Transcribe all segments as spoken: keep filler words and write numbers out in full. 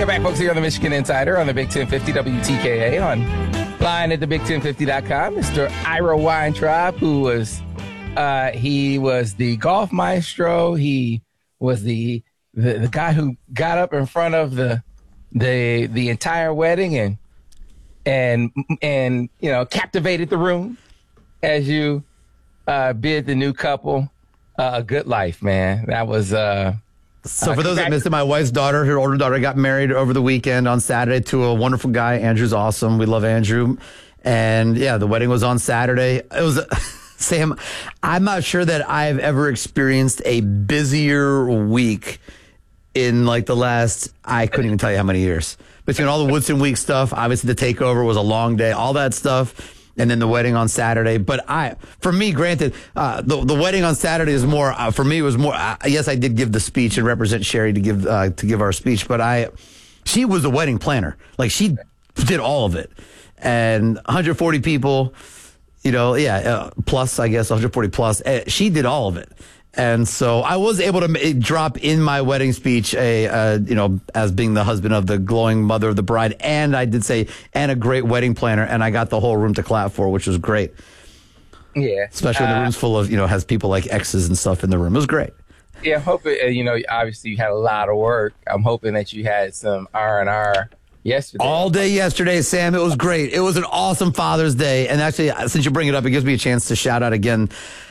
are back, folks, here on the Michigan Insider on the Big ten fifty W T K A on line at the big ten fifty dot com. Mister Ira Weintraub, who was uh, he was the golf maestro. He was the, the the guy who got up in front of the the the entire wedding and and and you know captivated the room as you uh, bid the new couple uh, a good life, man. That was. Uh, So for those that missed it, my wife's daughter, her older daughter, got married over the weekend on Saturday to a wonderful guy. Andrew's awesome. We love Andrew. And yeah, the wedding was on Saturday. It was, Sam, I'm not sure that I've ever experienced a busier week in like the last, I couldn't even tell you how many years. Between all the Woodson Week stuff, obviously the takeover was a long day, all that stuff. And then the wedding on Saturday. But I, for me, granted, uh, the the wedding on Saturday is more, uh, for me, it was more, uh, yes, I did give the speech and represent Sherry to give, uh, to give our speech, but I, she was the wedding planner. Like she did all of it. And one hundred forty people, you know, yeah, uh, plus, I guess, one hundred forty plus, uh, she did all of it. And so I was able to ma- drop in my wedding speech, a uh, you know, as being the husband of the glowing mother of the bride, and I did say, and a great wedding planner, and I got the whole room to clap for, which was great. Yeah, especially when the uh, room's full of, you know, has people like exes and stuff in the room. It was great. Yeah, I'm hoping, uh, you know, obviously you had a lot of work. I'm hoping that you had some R and R yesterday. All day yesterday, Sam. It was great. It was an awesome Father's Day, and actually, since you bring it up, it gives me a chance to shout out again.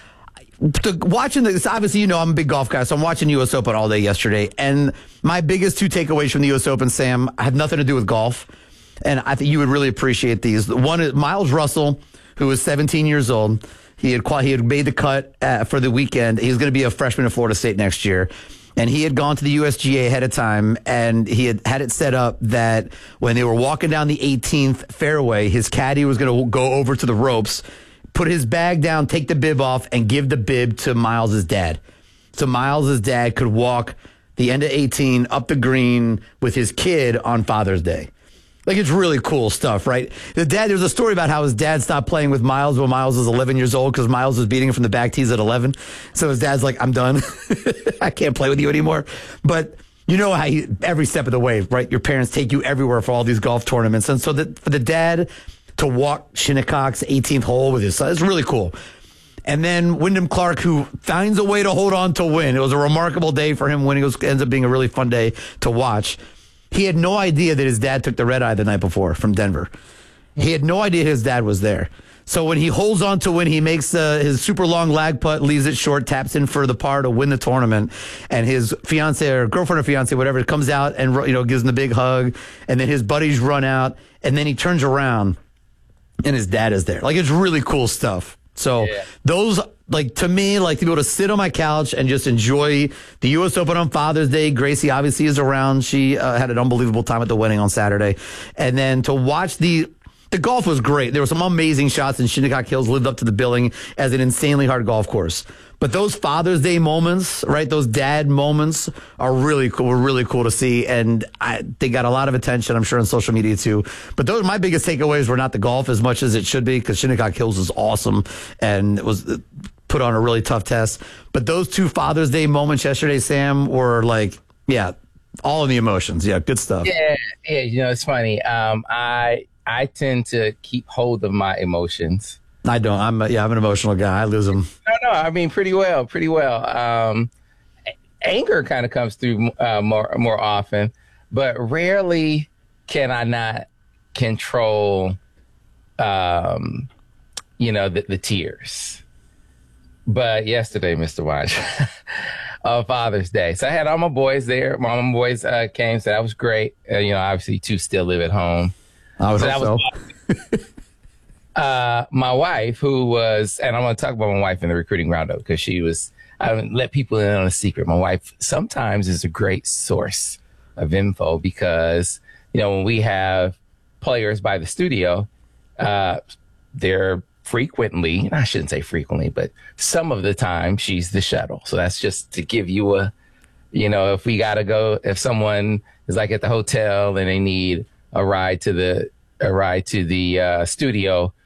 To, watching this, obviously, you know, I'm a big golf guy, so I'm watching U S Open all day yesterday. And my biggest two takeaways from the U S Open, Sam, had nothing to do with golf. And I think you would really appreciate these. One is Miles Russell, who was seventeen years old. He had he had made the cut uh, for the weekend. He's going to be a freshman at Florida State next year. And he had gone to the U S G A ahead of time, and he had had it set up that when they were walking down the eighteenth fairway, his caddy was going to go over to the ropes, put his bag down, take the bib off, and give the bib to Miles's dad. So Miles's dad could walk the end of eighteen up the green with his kid on Father's Day. Like, it's really cool stuff, right? The dad, there's a story about how his dad stopped playing with Miles when Miles was eleven years old because Miles was beating him from the back tees at eleven. So his dad's like, I'm done. I can't play with you anymore. But you know how you, every step of the way, right? Your parents take you everywhere for all these golf tournaments. And so the, for the dad to walk Shinnecock's eighteenth hole with his son. It's really cool. And then Wyndham Clark, who finds a way to hold on to win. It was a remarkable day for him winning. It was, ends up being a really fun day to watch. He had no idea that his dad took the red eye the night before from Denver. He had no idea his dad was there. So when he holds on to win, he makes uh, his super long lag putt, leaves it short, taps in for the par to win the tournament. And his fiance or girlfriend or fiance, whatever, comes out and, you know, gives him the big hug. And then his buddies run out. And then he turns around and his dad is there. Like, it's really cool stuff. So yeah. Those, like, to me, like, to be able to sit on my couch and just enjoy the U S Open on Father's Day. Gracie obviously is around. She uh, had an unbelievable time at the wedding on Saturday. And then to watch the, the golf was great. There were some amazing shots, and Shinnecock Hills lived up to the billing as an insanely hard golf course. But those Father's Day moments, right, those dad moments are really cool, were really cool to see. And I, they got a lot of attention, I'm sure, on social media too. But those, my biggest takeaways were not the golf as much as it should be, because Shinnecock Hills is awesome and it was put on a really tough test. But those two Father's Day moments yesterday, Sam, were like, yeah, all in the emotions. Yeah, good stuff. Yeah, yeah, you know, it's funny. Um, I I tend to keep hold of my emotions. I don't. I'm a, yeah. I'm an emotional guy. I lose them. No, no. I mean, pretty well, pretty well. Um, anger kind of comes through uh, more more often, but rarely can I not control, um, you know, the, the tears. But yesterday, Mister Watch, on Father's Day, so I had all my boys there. My, my boys uh, came, so that was great. Uh, you know, obviously, two still live at home. I would so hope that so. Was Uh, my wife, who was, and I'm going to talk about my wife in the recruiting roundup because she was, I let people in on a secret. My wife sometimes is a great source of info because, you know, when we have players by the studio, uh, they're frequently, I shouldn't say frequently, but some of the time she's the shuttle. So that's just to give you a, you know, if we got to go, if someone is like at the hotel and they need a ride to the, a ride to the uh, studio,